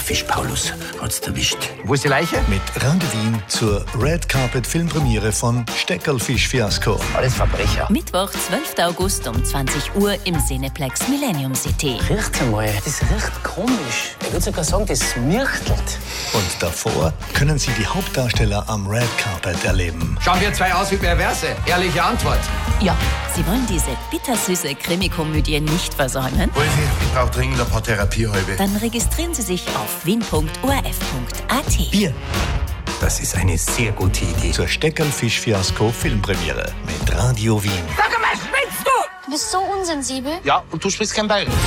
Fisch Paulus hat's erwischt. Wo ist die Leiche? Mit Radio Wien zur Red Carpet Filmpremiere von Steckerlfisch-Fiasko. Alles Verbrecher. Mittwoch, 12. August um 20 Uhr im Cineplex Millennium City. Riecht's einmal, das riecht komisch. Ich würde sogar sagen, das mirchtelt. Und davor können Sie die Hauptdarsteller am Red Carpet erleben. Schauen wir zwei aus wie Perverse? Ehrliche Antwort. Ja, Sie wollen diese bittersüße Krimikomödie nicht versäumen? Wolfi, ich brauche dringend ein paar Therapiehalbe. Dann registrieren Sie sich auf wien.orf.at. Hier Das ist eine sehr gute Idee. zur Steckerlfisch-Fiasko Filmpremiere mit Radio Wien. Sag mal, spinnst du? Du bist so unsensibel. Ja, und du sprichst kein Bayerisch.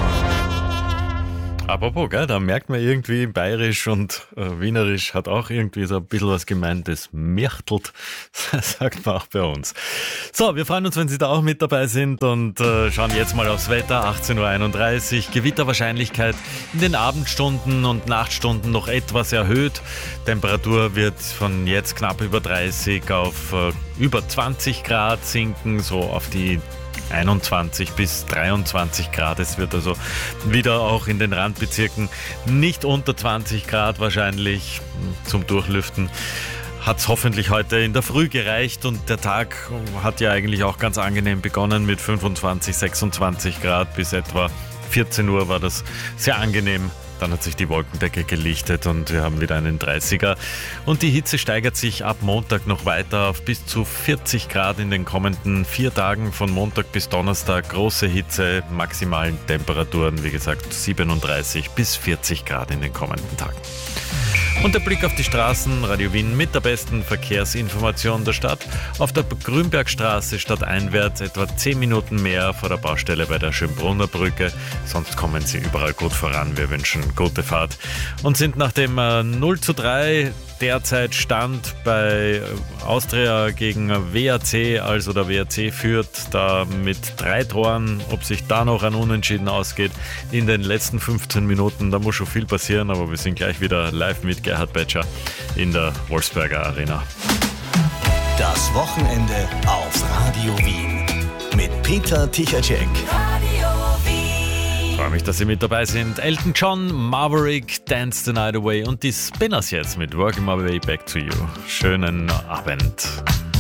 Apropos, gell, da merkt man irgendwie, Bayerisch und Wienerisch hat auch irgendwie so ein bisschen was gemeint, das mirchtelt, sagt man auch bei uns. So, wir freuen uns, wenn Sie da auch mit dabei sind und schauen jetzt mal aufs Wetter, 18.31 Uhr, Gewitterwahrscheinlichkeit in den Abendstunden und Nachtstunden noch etwas erhöht. Temperatur wird von jetzt knapp über 30 auf über 20 Grad sinken, so auf die 21 bis 23 Grad. Es wird also wieder auch in den Randbezirken nicht unter 20 Grad wahrscheinlich zum Durchlüften. Hat es hoffentlich heute in der Früh gereicht und der Tag hat ja eigentlich auch ganz angenehm begonnen mit 25, 26 Grad. Bis etwa 14 Uhr war das sehr angenehm. Dann hat sich die Wolkendecke gelichtet und wir haben wieder einen 30er. Und die Hitze steigert sich ab Montag noch weiter auf bis zu 40 Grad in den kommenden 4 Tagen. Von Montag bis Donnerstag große Hitze, maximalen Temperaturen, wie gesagt 37 bis 40 Grad in den kommenden Tagen. Und der Blick auf die Straßen, Radio Wien mit der besten Verkehrsinformation der Stadt. Auf der Grünbergstraße stadteinwärts etwa 10 Minuten mehr vor der Baustelle bei der Schönbrunner Brücke. Sonst kommen Sie überall gut voran. Wir wünschen gute Fahrt. Und sind nach dem 0:3 derzeit Stand bei Austria gegen WAC, also der WAC führt da mit 3 Toren. Ob sich da noch ein Unentschieden ausgeht in den letzten 15 Minuten, da muss schon viel passieren, aber wir sind gleich wieder live mit Gerhard Betscher in der Wolfsberger Arena. Das Wochenende auf Radio Wien mit Peter Tichacek. Ich freue mich, dass Sie mit dabei sind. Elton John, Maverick, Dance the Night Away und die Spinners jetzt mit Working My Way Back to You. Schönen Abend.